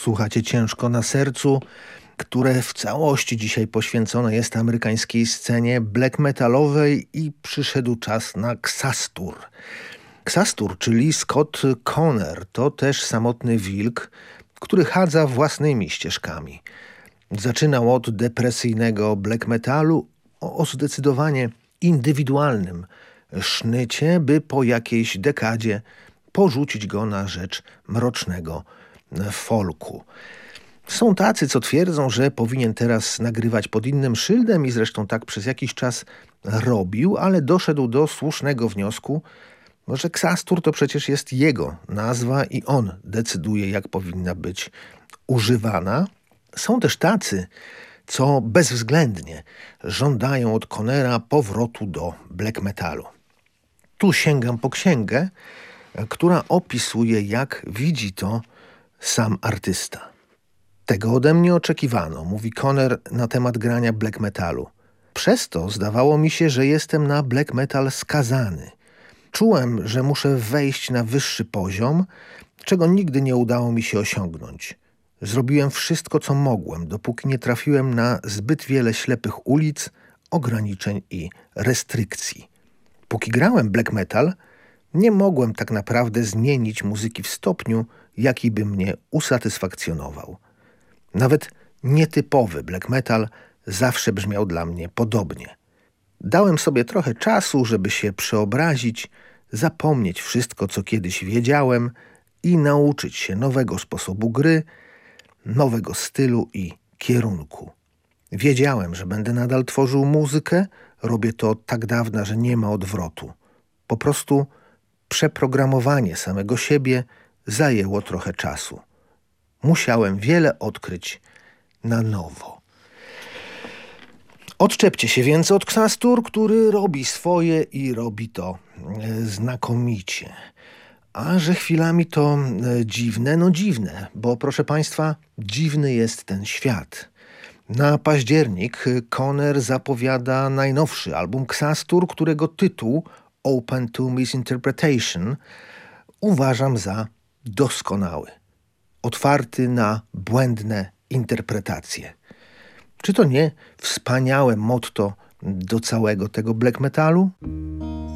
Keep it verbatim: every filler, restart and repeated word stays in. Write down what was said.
Słuchacie Ciężko na sercu, które w całości dzisiaj poświęcone jest amerykańskiej scenie black metalowej i przyszedł czas na Xastur. Xastur, czyli Scott Conner, to też samotny wilk, który chadza własnymi ścieżkami. Zaczynał od depresyjnego black metalu o zdecydowanie indywidualnym sznycie, by po jakiejś dekadzie porzucić go na rzecz mrocznego folku. Są tacy, co twierdzą, że powinien teraz nagrywać pod innym szyldem i zresztą tak przez jakiś czas robił, ale doszedł do słusznego wniosku, że Xastur to przecież jest jego nazwa i on decyduje, jak powinna być używana. Są też tacy, co bezwzględnie żądają od Connera powrotu do black metalu. Tu sięgam po księgę, która opisuje, jak widzi to sam artysta. Tego ode mnie oczekiwano, mówi Conner na temat grania black metalu. Przez to zdawało mi się, że jestem na black metal skazany. Czułem, że muszę wejść na wyższy poziom, czego nigdy nie udało mi się osiągnąć. Zrobiłem wszystko, co mogłem, dopóki nie trafiłem na zbyt wiele ślepych ulic, ograniczeń i restrykcji. Póki grałem black metal, nie mogłem tak naprawdę zmienić muzyki w stopniu, jaki by mnie usatysfakcjonował. Nawet nietypowy black metal zawsze brzmiał dla mnie podobnie. Dałem sobie trochę czasu, żeby się przeobrazić, zapomnieć wszystko, co kiedyś wiedziałem i nauczyć się nowego sposobu gry, nowego stylu i kierunku. Wiedziałem, że będę nadal tworzył muzykę, robię to od tak dawna, że nie ma odwrotu. Po prostu przeprogramowanie samego siebie zajęło trochę czasu. Musiałem wiele odkryć na nowo. Odczepcie się więc od Xastur, który robi swoje i robi to znakomicie. A że chwilami to dziwne, no dziwne, bo proszę Państwa, dziwny jest ten świat. Na październik Conner zapowiada najnowszy album Xastur, którego tytuł Open to Misinterpretation uważam za doskonały. Otwarty na błędne interpretacje. Czy to nie wspaniałe motto do całego tego black metalu?